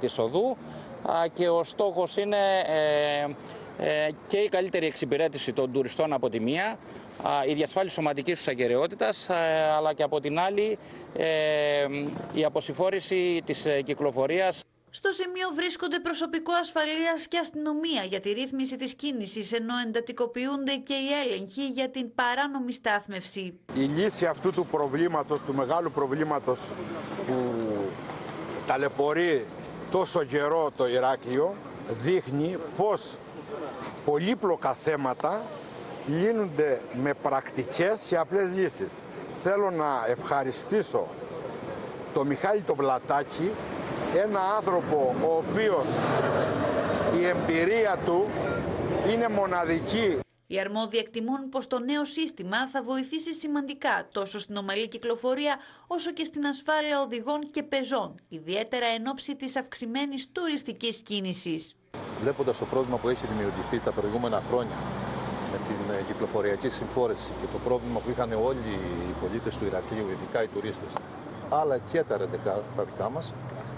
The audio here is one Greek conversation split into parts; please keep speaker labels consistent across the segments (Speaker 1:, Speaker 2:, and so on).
Speaker 1: της οδού και ο στόχος είναι και η καλύτερη εξυπηρέτηση των τουριστών από τη μία, η διασφάλιση σωματικής τους ακεραιότητας, αλλά και από την άλλη η αποσυμφόρηση της κυκλοφορίας.
Speaker 2: Στο σημείο βρίσκονται προσωπικό ασφαλείας και αστυνομία για τη ρύθμιση της κίνησης, ενώ εντατικοποιούνται και οι έλεγχοι για την παράνομη στάθμευση.
Speaker 3: Η λύση αυτού του προβλήματος, του μεγάλου προβλήματος που ταλαιπωρεί τόσο καιρό το Ηράκλειο, δείχνει πως πολύπλοκα θέματα λύνονται με πρακτικές και απλές λύσεις. Θέλω να ευχαριστήσω τον Μιχάλη τον Πλατάκη, ένα άνθρωπο ο οποίος η εμπειρία του είναι μοναδική.
Speaker 2: Οι αρμόδιοι εκτιμούν πως το νέο σύστημα θα βοηθήσει σημαντικά τόσο στην ομαλή κυκλοφορία όσο και στην ασφάλεια οδηγών και πεζών, ιδιαίτερα εν ώψη της αυξημένης τουριστικής κίνησης.
Speaker 4: Βλέποντας το πρόβλημα που έχει δημιουργηθεί τα προηγούμενα χρόνια με την κυκλοφοριακή συμφόρηση και το πρόβλημα που είχαν όλοι οι πολίτες του Ηρακλείου, ειδικά οι τουρίστες, αλλά και τα ρεντεκά τα δικά μας,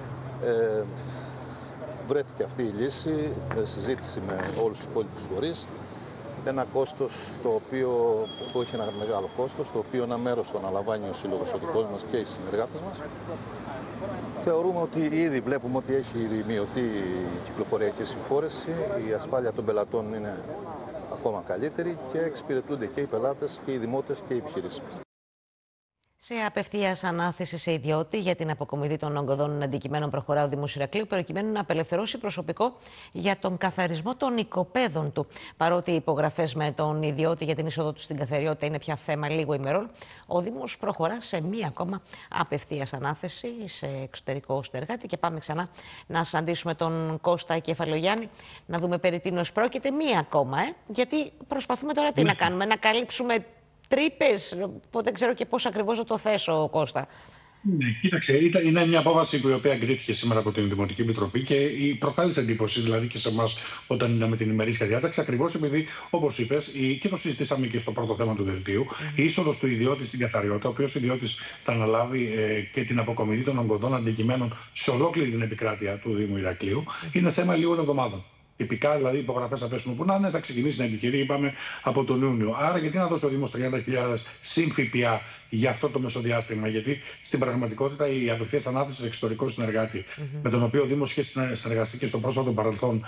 Speaker 4: βρέθηκε αυτή η λύση με συζήτηση με όλους τους υπόλοιπους φορείς. Ένα κόστος που έχει ένα μεγάλο κόστος, το οποίο ένα μέρος το αναλαμβάνει ο σύλλογος ο δικός μας και οι συνεργάτες μας. Θεωρούμε ότι ήδη βλέπουμε ότι έχει μειωθεί η κυκλοφοριακή συμφόρηση, η ασφάλεια των πελατών είναι ακόμα καλύτερη και εξυπηρετούνται και οι πελάτες και οι δημότες και οι επιχειρήσεις μας.
Speaker 5: Σε απευθείας ανάθεση σε ιδιώτη για την αποκομιδή των ογκωδών αντικειμένων προχωρά ο Δήμος Ηρακλείου, προκειμένου να απελευθερώσει προσωπικό για τον καθαρισμό των οικοπαίδων του. Παρότι οι υπογραφές με τον ιδιώτη για την είσοδο του στην καθαριότητα είναι πια θέμα λίγων ημερών, ο Δήμος προχωρά σε μία ακόμα απευθείας ανάθεση σε εξωτερικό συνεργάτη. Και πάμε ξανά να συναντήσουμε τον Κώστα Κεφαλογιάννη, να δούμε περί τίνος πρόκειται. Μία ακόμα, γιατί προσπαθούμε τώρα τι να κάνουμε, να καλύψουμε τρύπες, δεν ξέρω και πώς ακριβώς να το θέσω, Κώστα.
Speaker 6: Ναι, κοίταξε, είναι μια απόφαση η οποία εγκρίθηκε σήμερα από την Δημοτική Επιτροπή και προκάλεσε εντύπωση, δηλαδή και σε εμάς όταν είδαμε την ημερήσια διάταξη, ακριβώς επειδή, όπως είπες, και το συζητήσαμε και στο πρώτο θέμα του δελτίου, η είσοδος του ιδιώτη στην καθαριότητα, ο οποίος ιδιώτης θα αναλάβει και την αποκομιδή των ογκωδών αντικειμένων σε ολόκληρη την επικράτεια του Δήμου Ηρακλείου, είναι θέμα λίγων εβδομάδων. Τυπικά, δηλαδή, οι υπογραφές θα πέσουν που να είναι, θα ξεκινήσει να επιχειρεί, είπαμε, από τον Ιούνιο. Άρα, γιατί να δώσει ο Δήμος 30.000 συν ΦΠΑ για αυτό το μεσοδιάστημα? Γιατί στην πραγματικότητα η απευθείας ανάθεση σε εξωτερικό συνεργάτη, με τον οποίο ο Δήμος είχε συνεργαστεί και στο πρόσφατο παρελθόν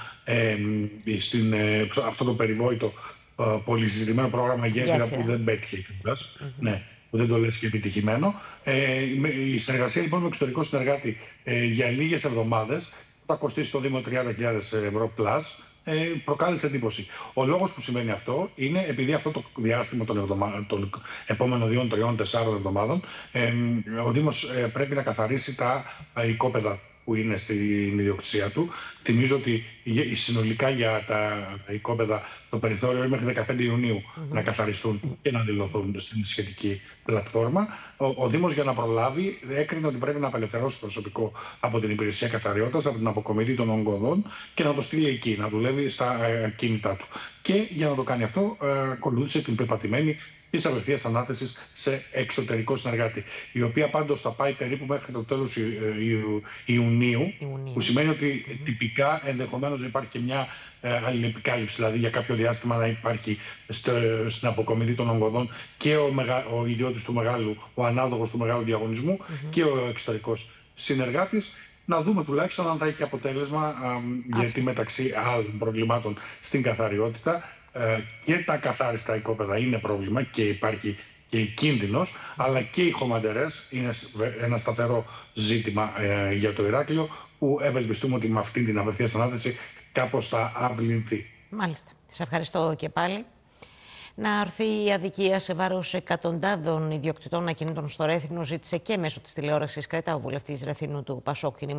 Speaker 6: αυτό το περιβόητο πολυσυζητημένο πρόγραμμα Γέφυρα που δεν πέτυχε κιόλας. Ναι, που δεν το λες και επιτυχημένο. Η συνεργασία λοιπόν με εξωτερικό συνεργάτη για λίγες εβδομάδες θα κοστίσει στο Δήμο 30.000 ευρώ πλάς, προκάλεσε εντύπωση. Ο λόγος που σημαίνει αυτό είναι επειδή αυτό το διάστημα των επόμενων 2, 3, 4 εβδομάδων ο Δήμος πρέπει να καθαρίσει τα οικόπεδα που είναι στην ιδιοκτησία του. Θυμίζω ότι συνολικά για τα οικόπεδα το περιθώριο είναι μέχρι 15 Ιουνίου να καθαριστούν και να δηλωθούν στην σχετική πλατφόρμα. Ο Δήμος, για να προλάβει, έκρινε ότι πρέπει να απελευθερώσει προσωπικό από την υπηρεσία καθαριότητας, από την αποκομιδή των ογκωδών και να το στείλει εκεί, να δουλεύει στα κίνητά του. Και για να το κάνει αυτό, ακολούθησε την πεπατημένη της απευθείας ανάθεσης σε εξωτερικό συνεργάτη, η οποία πάντως θα πάει περίπου μέχρι το τέλος Ιουνίου, που σημαίνει ότι τυπικά ενδεχομένως υπάρχει και μια αλληλεπικάλυψη, δηλαδή για κάποιο διάστημα να υπάρχει στην αποκομιδή των ογκωδών και ο ιδιώτης του μεγάλου, ο ανάδοχος του μεγάλου διαγωνισμού και ο εξωτερικός συνεργάτης. Να δούμε τουλάχιστον αν θα έχει αποτέλεσμα, γιατί μεταξύ άλλων προβλημάτων στην καθαριότητα και τα καθάριστα οικόπεδα είναι πρόβλημα και υπάρχει και κίνδυνος, αλλά και οι χωματερές είναι ένα σταθερό ζήτημα για το Ηράκλειο, που ευελπιστούμε ότι με αυτή την απευθείας ανάθεση κάπως θα αυλυνθεί.
Speaker 5: Μάλιστα. Σας ευχαριστώ και πάλι. Να αρθεί η αδικία σε βάρος εκατοντάδων ιδιοκτητών ακινήτων στο Ρέθυμνο, ζήτησε και μέσω της τηλεόρασης Κρέτα ο βουλευτής Ρεθύμνου του Πασόκ.